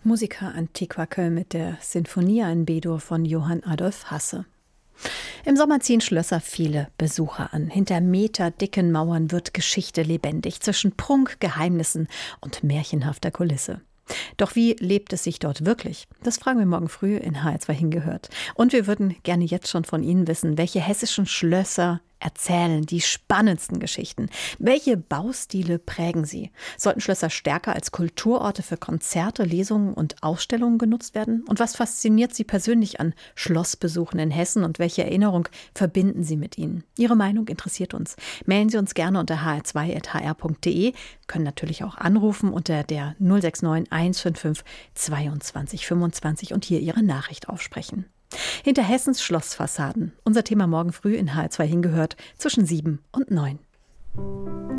Musica Antiqua Köln mit der Sinfonia in B-Dur von Johann Adolf Hasse. Im Sommer ziehen Schlösser viele Besucher an. Hinter meterdicken Mauern wird Geschichte lebendig, zwischen Prunk, Geheimnissen und märchenhafter Kulisse. Doch wie lebt es sich dort wirklich? Das fragen wir morgen früh in HR2 hingehört. Und wir würden gerne jetzt schon von Ihnen wissen, welche hessischen Schlösser erzählen die spannendsten Geschichten. Welche Baustile prägen sie? Sollten Schlösser stärker als Kulturorte für Konzerte, Lesungen und Ausstellungen genutzt werden? Und was fasziniert Sie persönlich an Schlossbesuchen in Hessen und welche Erinnerung verbinden Sie mit ihnen? Ihre Meinung interessiert uns. Mailen Sie uns gerne unter hr2.hr.de, können natürlich auch anrufen unter der 069 155 22 25 und hier Ihre Nachricht aufsprechen. Hinter Hessens Schlossfassaden. Unser Thema morgen früh in HR2 hingehört zwischen 7 und 9.